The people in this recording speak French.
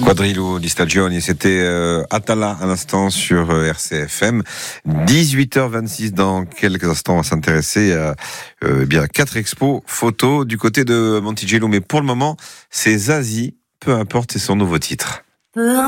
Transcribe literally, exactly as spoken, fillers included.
Quadrillo di Stagioni, c'était euh, Atala à l'instant sur euh, R C F M. dix-huit heures vingt-six, dans quelques instants, on va s'intéresser à euh, bien quatre expos photos du côté de Monticello. Mais pour le moment, c'est Zazie, peu importe, c'est son nouveau titre. Peu